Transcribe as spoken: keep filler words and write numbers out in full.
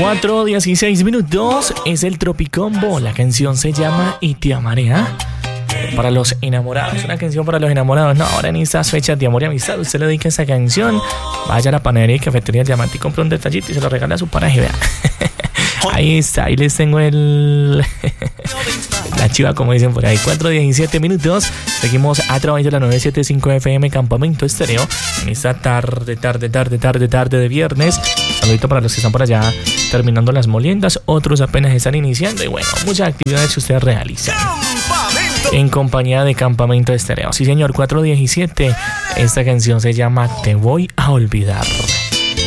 cuatro dieciséis minutos. Es el Tropicombo. La canción se llama Y te amaré, ¿ah? Para los enamorados, una canción para los enamorados. No, ahora en estas fechas de amor y amistad, usted le dedica esa canción. Vaya a la panadería y cafetería del Diamante y compra un detallito y se lo regala a su pareja. Vea. Ahí está, ahí les tengo el... la chiva, como dicen por ahí. Cuatro diecisiete minutos. Seguimos a través de la novecientos setenta y cinco F M Campamento Estéreo. En esta tarde, tarde, tarde, tarde, tarde de viernes. Saludito para los que están por allá terminando las moliendas. Otros apenas están iniciando. Y bueno, muchas actividades que ustedes realizan en compañía de Campamento Estéreo. Sí, señor, cuatro diecisiete. Esta canción se llama Te voy a olvidar.